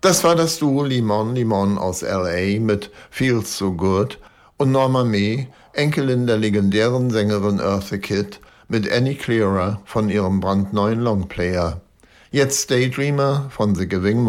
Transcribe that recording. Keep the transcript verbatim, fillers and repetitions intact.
Das war das Duo Limon Limon aus L A mit Feels So Good und Norma May, Enkelin der legendären Sängerin Eartha Kitt, mit Annie Clearer von ihrem brandneuen Longplayer. Jetzt Daydreamer von The Giving